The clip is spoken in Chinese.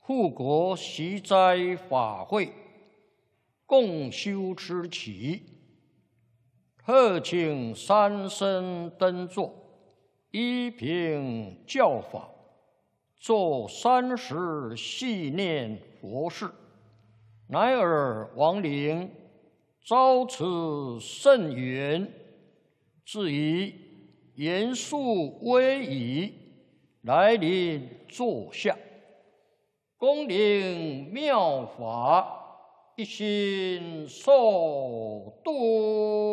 护国习斋法会共修之期，特请三僧登座，依凭教法，作30系念佛事。乃尔亡灵遭此圣缘，自以严肃威仪来临座下，恭领妙法，一心受度。